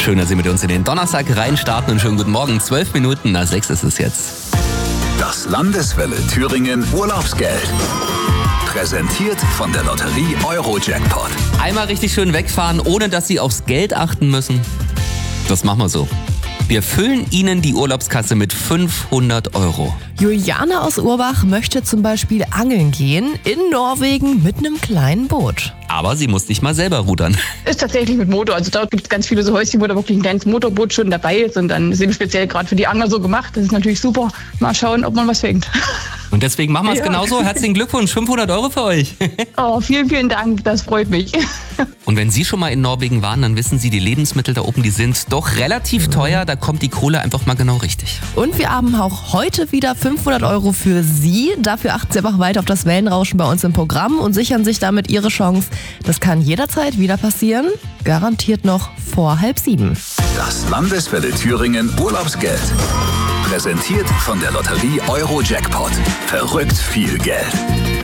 Schön, dass Sie mit uns in den Donnerstag reinstarten und schönen guten Morgen. 12 Minuten nach 6 ist es jetzt. Das Landeswelle Thüringen Urlaubsgeld. Präsentiert von der Lotterie Euro-Jackpot. Einmal richtig schön wegfahren, ohne dass Sie aufs Geld achten müssen. Das machen wir so. Wir füllen Ihnen die Urlaubskasse mit 500 €. Juliane aus Urbach möchte zum Beispiel angeln gehen in Norwegen mit einem kleinen Boot. Aber sie muss nicht mal selber rudern. Ist tatsächlich mit Motor. Also dort gibt es ganz viele so Häuschen, wo da wirklich ein kleines Motorboot schon dabei ist. Und dann ist eben speziell gerade für die Angler so gemacht. Das ist natürlich super. Mal schauen, ob man was fängt. Und deswegen machen wir es genauso. Herzlichen Glückwunsch, 500 € für euch. Oh, vielen, vielen Dank. Das freut mich. Und wenn Sie schon mal in Norwegen waren, dann wissen Sie, die Lebensmittel da oben, die sind doch relativ teuer. Da kommt die Kohle einfach mal genau richtig. Und wir haben auch heute wieder 500 € für Sie. Dafür achten Sie einfach weiter auf das Wellenrauschen bei uns im Programm und sichern sich damit Ihre Chance. Das kann jederzeit wieder passieren. Garantiert noch vor 6:30. Das Landeswelle Thüringen Urlaubsgeld. Präsentiert von der Lotterie Euro-Jackpot. Verrückt viel Geld.